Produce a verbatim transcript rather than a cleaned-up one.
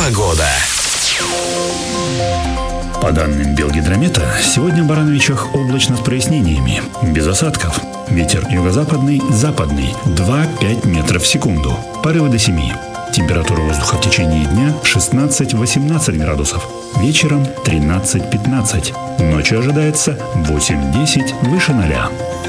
Погода. По данным Белгидромета, сегодня в Барановичах облачно с прояснениями, без осадков. Ветер юго-западный, западный два-пять метров в секунду, порывы до семи. Температура воздуха в течение дня шестнадцать-восемнадцать градусов, вечером тринадцать-пятнадцать. Ночью ожидается восемь-десять выше ноля.